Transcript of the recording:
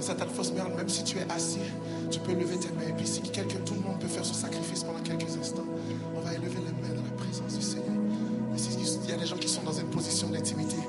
cette atmosphère, même si tu es assis, tu peux lever tes mains. Et puis si tout le monde peut faire ce sacrifice pendant quelques instants, on va élever les mains dans la présence du Seigneur. Et s'il y a des gens qui sont dans une position d'intimité,